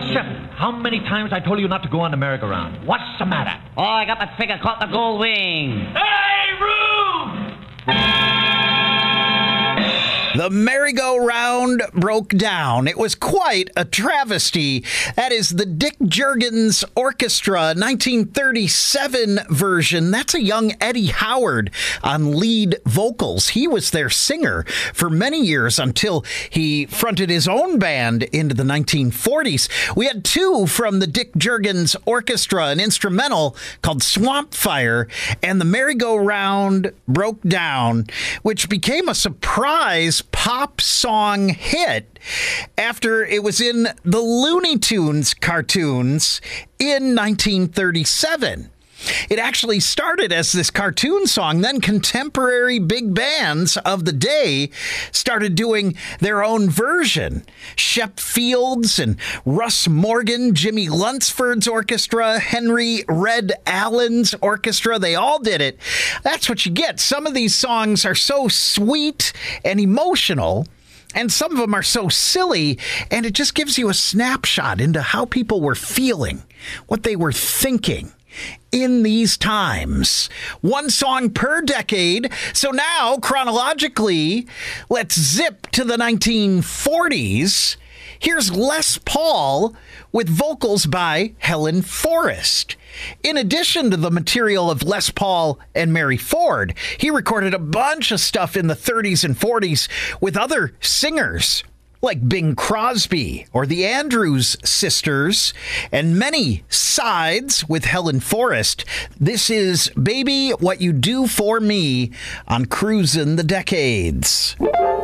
Shep, how many times I told you not to go on the merry-go-round? What's the matter? Oh, I got my finger caught in the gold wing. Hey, Rube! The merry-go-round broke down. It was quite a travesty. That is the Dick Juergens Orchestra 1937 version. That's a young Eddie Howard on lead vocals. He was their singer for many years until he fronted his own band into the 1940s. We had two from the Dick Juergens Orchestra, an instrumental called Swamp Fire, and the merry-go-round broke down, which became a surprise pop song hit after it was in the Looney Tunes cartoons in 1937. It actually started as this cartoon song. Then contemporary big bands of the day started doing their own version. Shep Fields and Russ Morgan, Jimmy Lunsford's orchestra, Henry Red Allen's orchestra, they all did it. That's what you get. Some of these songs are so sweet and emotional, and some of them are so silly, and it just gives you a snapshot into how people were feeling, what they were thinking in these times. One song per decade. So now, chronologically, let's zip to the 1940s. Here's Les Paul with vocals by Helen Forrest. In addition to the material of Les Paul and Mary Ford, he recorded a bunch of stuff in the 30s and 40s with other singers like Bing Crosby or the Andrews Sisters, and many sides with Helen Forrest. This is Baby What You Do For Me on Cruisin' the Decades.